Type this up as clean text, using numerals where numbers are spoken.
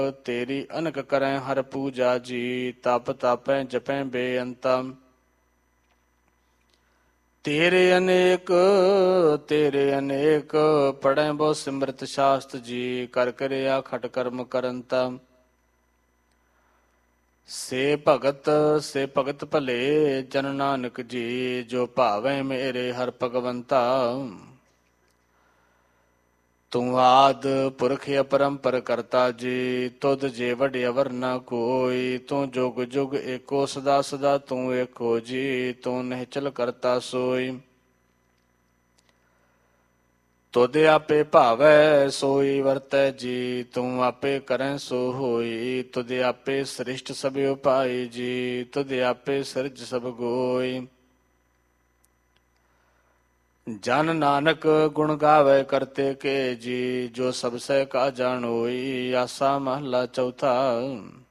ਤੇਰੀ ਅਨਕ ਕਰੈ ਹਰ ਪੂਜਾ ਜੀ। ਤਪ ਤਾਪੈ ਜਪੈ ਬੇਅੰਤਾ। ਤੇਰੇ ਅਨੇਕ ਪੜੈ ਬਹੁ ਸਿਮਰਤ ਸ਼ਾਸਤ ਜੀ। ਕਰ ਕਰਿਆ ਖਟ ਕਰਮ ਕਰੰਤਾ। ਸੇ ਭਗਤ ਭਲੇ ਜਨ ਨਾਨਕ ਜੀ। ਜੋ ਭਾਵੈ ਮੇਰੇ ਹਰ ਭਗਵੰਤਾ। ਤੂੰ ਆਦ ਪੁਰਖ ਅਪਰੰਪਰ ਕਰਤਾ ਜੀ। ਤੁਧ ਜੇ ਵਡ ਅਵਰ ਨਾ ਕੋਈ। ਤੂੰ ਜੁਗ ਜੁਗ ਏਕੋ ਸਦਾ ਸਦਾ ਤੂੰ ਏਕੋ ਜੀ। ਤੂੰ ਨਿਹਚਲ ਕਰਤਾ ਸੋਈ। ਤੁਧ ਆਪੇ ਭਾਵੈ ਸੋਈ ਵਰਤੈ ਜੀ। ਤੂੰ ਆਪੇ ਕਰੈ ਸੋ ਹੋਈ। ਤੁਧ ਆਪੇ ਸ੍ਰਿਸ਼ਟ ਸਭ ਉਪਾਈ ਜੀ। ਤੁਧ ਆਪੇ ਸਿਰਜ ਸਭ ਗੋਈ। ਜਨ ਨਾਨਕ ਗੁਣ ਗਾਵੇ ਕਰਤੇ ਕੇ ਜੀ। ਜੋ ਸਭ ਸਹਿ ਕਾ ਜਾਣੋਈ। ਆਸਾ ਮਹਲਾ ਚੌਥਾ।